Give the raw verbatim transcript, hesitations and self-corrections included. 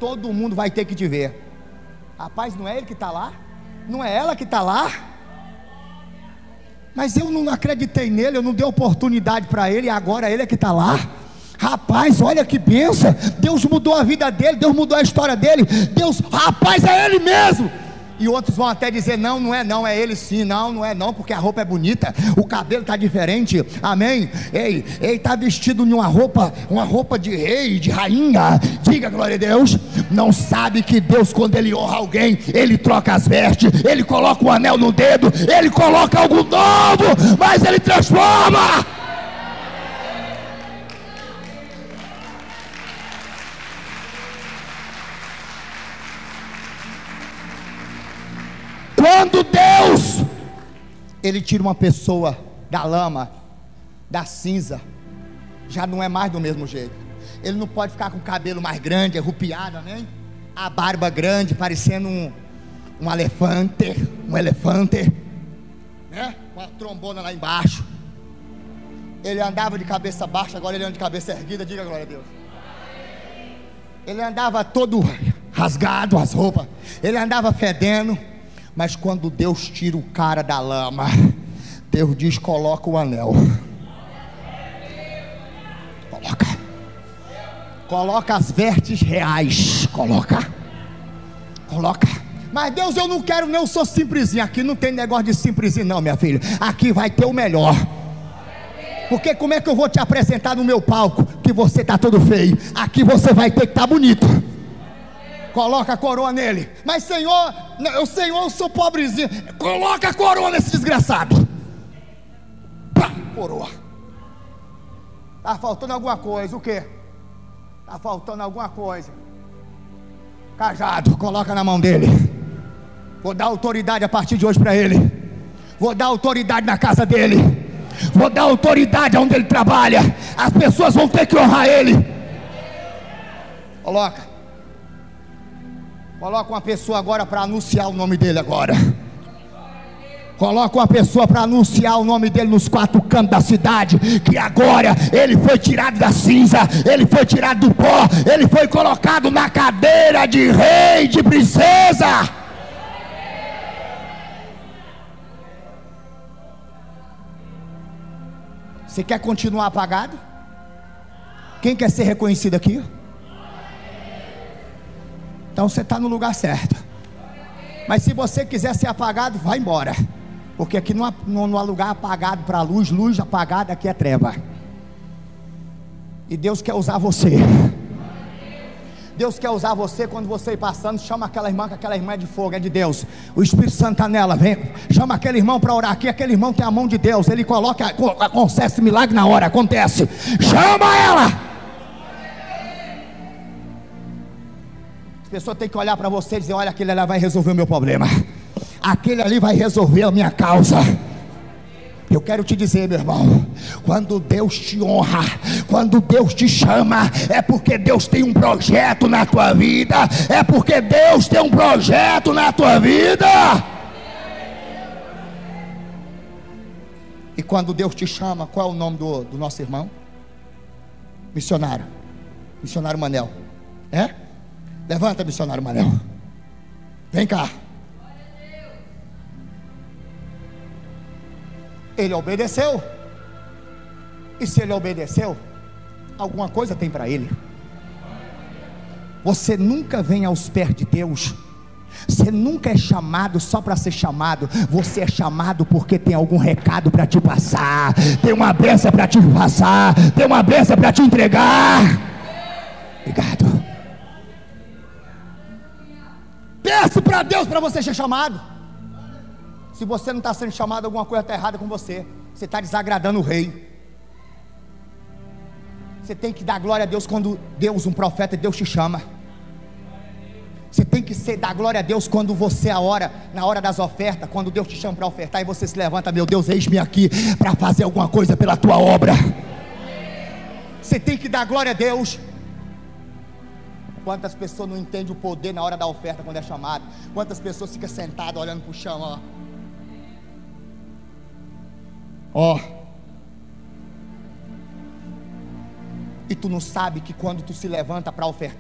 todo mundo vai ter que te ver. Rapaz, não é ele que está lá? Não é ela que está lá? Mas eu não acreditei nele, eu não dei oportunidade para ele, e agora ele é que está lá. Rapaz, olha que bênção. Deus mudou a vida dele, Deus mudou a história dele. Deus, rapaz, é ele mesmo. E outros vão até dizer: não, não é não, é ele sim. Não, não é não, porque a roupa é bonita, o cabelo está diferente, amém. Ei, ele está vestido em uma roupa, uma roupa de rei, de rainha. Diga glória a Deus. Não sabe que Deus, quando ele honra alguém, ele troca as vestes, ele coloca um anel no dedo, ele coloca algo novo, mas ele transforma. Quando Deus, ele tira uma pessoa da lama, da cinza, já não é mais do mesmo jeito. Ele não pode ficar com o cabelo mais grande, arrupiado, né? A barba grande, parecendo um, um elefante, um elefante, né? Com a trombona lá embaixo. Ele andava de cabeça baixa, agora ele anda de cabeça erguida. Diga glória a Deus. Ele andava todo rasgado as roupas, ele andava fedendo. Mas quando Deus tira o cara da lama, Deus diz: coloca o anel. Coloca. Coloca as vestes reais. Coloca. Coloca. Mas Deus, eu não quero, não, eu sou simplesinho. Aqui não tem negócio de simplesinho não, minha filha. Aqui vai ter o melhor. Porque como é que eu vou te apresentar no meu palco que você está todo feio? Aqui você vai ter que estar bonito. Coloca a coroa nele. Mas Senhor, eu, Senhor, eu sou pobrezinho. Coloca a coroa nesse desgraçado. Pá, coroa. Está faltando alguma coisa. O que? Está faltando alguma coisa. Cajado, coloca na mão dele. Vou dar autoridade a partir de hoje para ele. Vou dar autoridade na casa dele. Vou dar autoridade onde ele trabalha. As pessoas vão ter que honrar ele. Coloca. Coloca uma pessoa agora para anunciar o nome dele agora. Coloca uma pessoa para anunciar o nome dele nos quatro cantos da cidade. Que agora ele foi tirado da cinza, ele foi tirado do pó, ele foi colocado na cadeira de rei, de princesa. Você quer continuar apagado? Quem quer ser reconhecido aqui? Então você está no lugar certo. Mas se você quiser ser apagado, vai embora. Porque aqui não há, não há lugar apagado para luz. Luz apagada aqui é treva. E Deus quer usar você. Deus quer usar você. Quando você ir passando, chama aquela irmã, que aquela irmã é de fogo, é de Deus. O Espírito Santo está nela, vem. Chama aquele irmão para orar aqui. Aquele irmão tem a mão de Deus. Ele coloca, acontece milagre na hora, acontece. Chama ela. A pessoa tem que olhar para você e dizer: olha, aquele ali vai resolver o meu problema, aquele ali vai resolver a minha causa. Eu quero te dizer, meu irmão, quando Deus te honra, quando Deus te chama, é porque Deus tem um projeto na tua vida. É porque Deus tem um projeto na tua vida. E quando Deus te chama, qual é o nome do, do nosso irmão? Missionário. Missionário Manel. É? Levanta, missionário Manel. Vem cá. Ele obedeceu. E se ele obedeceu, alguma coisa tem para ele. Você nunca vem aos pés de Deus. Você nunca é chamado só para ser chamado. Você é chamado porque tem algum recado para te passar. Tem uma bênção para te passar. Tem uma bênção para te entregar. Obrigado. Peço para Deus para você ser chamado. Se você não está sendo chamado, alguma coisa está errada com você. Você está desagradando o rei. Você tem que dar glória a Deus quando Deus, um profeta, Deus te chama. Você tem que ser, dar glória a Deus quando você, a hora, na hora das ofertas, quando Deus te chama para ofertar e você se levanta: meu Deus, eis-me aqui para fazer alguma coisa pela tua obra. Você tem que dar glória a Deus. Quantas pessoas não entendem o poder na hora da oferta quando é chamado? Quantas pessoas ficam sentadas olhando para o chão, ó. Ó. E tu não sabe que quando tu se levanta para ofertar,